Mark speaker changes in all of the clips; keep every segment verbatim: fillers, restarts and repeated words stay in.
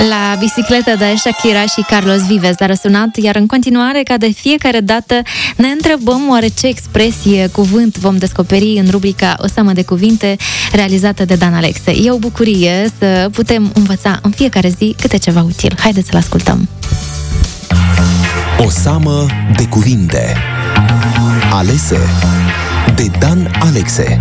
Speaker 1: La bicicletă de Shakira și Carlos Vives a răsunat, iar în continuare, ca de fiecare dată, ne întrebăm oare ce expresie, cuvânt vom descoperi în rubrica O seamă de cuvinte, realizată de Dan Alexe. E o bucurie să putem învăța în fiecare zi câte ceva util. Haideți să-l ascultăm!
Speaker 2: O seamă de cuvinte, alese de Dan Alexe.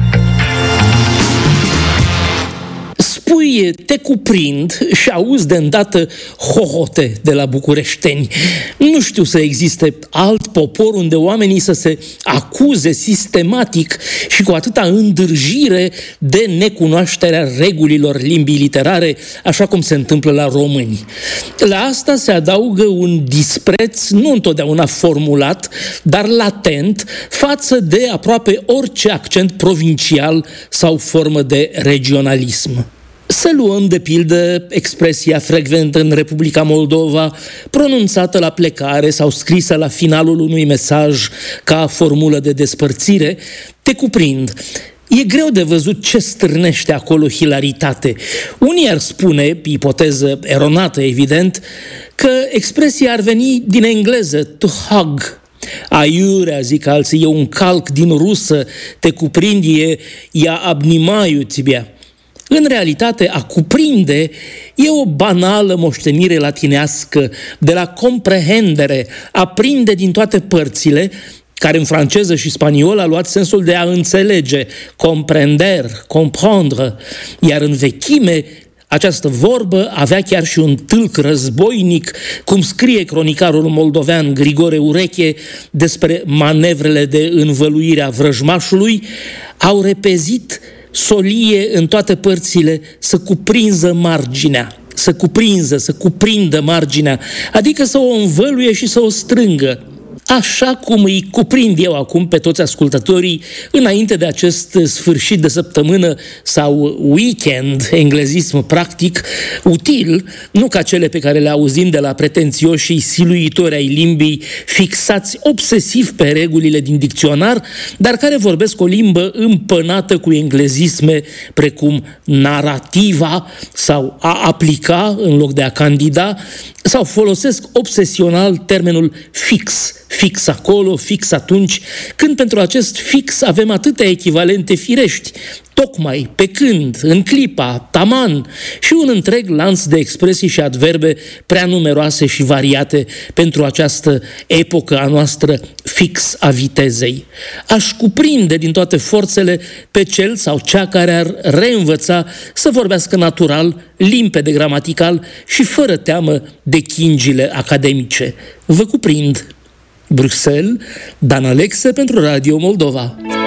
Speaker 3: Spui te cuprind și auzi de îndată hohote de la bucureșteni. Nu știu să existe alt popor unde oamenii să se acuze sistematic și cu atâta îndârjire de necunoașterea regulilor limbii literare, așa cum se întâmplă la români. La asta se adaugă un dispreț, nu întotdeauna formulat, dar latent, față de aproape orice accent provincial sau formă de regionalism. Să luăm, de pildă, expresia frecventă în Republica Moldova, pronunțată la plecare sau scrisă la finalul unui mesaj ca formulă de despărțire, te cuprind. E greu de văzut ce stârnește acolo hilaritate. Unii ar spune, ipoteză eronată evident, că expresia ar veni din engleză, to hug. Aiurea, zic alții, e un calc din rusă, te cuprind, e ia abnimaiu tibia. În realitate, a cuprinde e o banală moștenire latinească de la comprehendere, a prinde din toate părțile, care în franceză și spaniolă a luat sensul de a înțelege, comprender, comprendre, iar în vechime această vorbă avea chiar și un tâlc războinic, cum scrie cronicarul moldovean Grigore Ureche despre manevrele de învăluire a vrăjmașului, au repezit solie în toate părțile să cuprinză marginea, să cuprinză, să cuprindă marginea, adică să o învăluie și să o strângă. Așa cum îi cuprind eu acum pe toți ascultătorii înainte de acest sfârșit de săptămână sau weekend, englezism practic, util, nu ca cele pe care le auzim de la pretențioșii siluitori ai limbii, fixați obsesiv pe regulile din dicționar, dar care vorbesc o limbă împănată cu englezisme precum narativa sau a aplica în loc de a candida, sau folosesc obsesional termenul fix, fix acolo, fix atunci, când pentru acest fix avem atâtea echivalente firești, tocmai, pe când, în clipa, taman și un întreg lanț de expresii și adverbe prea numeroase și variate pentru această epocă a noastră fix a vitezei. Aș cuprinde din toate forțele pe cel sau cea care ar reînvăța să vorbească natural, limpede gramatical și fără teamă de chingile academice. Vă cuprind. Bruxelles, Dan Alexe pentru Radio Moldova.